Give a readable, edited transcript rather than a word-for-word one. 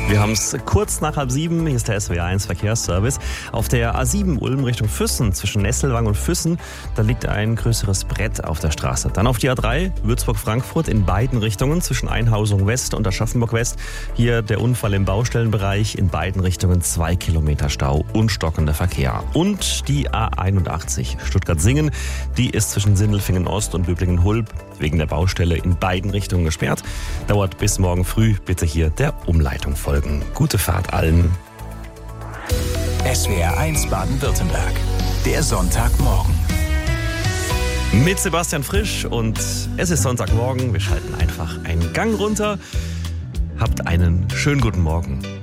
Wir haben es kurz nach 6:30. Hier ist der SWR1 Verkehrsservice. Auf der A7 Ulm Richtung Füssen zwischen Nesselwang und Füssen, da liegt ein größeres Brett auf der Straße. Dann auf die A3 Würzburg-Frankfurt in beiden Richtungen zwischen Einhausung West und Aschaffenburg West. Hier der Unfall im Baustellenbereich, in beiden Richtungen 2 Kilometer Stau und stockender Verkehr. Und die A81 Stuttgart-Singen, die ist zwischen Sindelfingen Ost und Böblingen-Hulb wegen der Baustelle in beiden Richtungen gesperrt. Dauert bis morgen früh. Bitte hier der Umleitung folgen. Gute Fahrt allen. SWR1 Baden-Württemberg. Der Sonntagmorgen. Mit Sebastian Frisch und es ist Sonntagmorgen. Wir schalten einfach einen Gang runter. Habt einen schönen guten Morgen.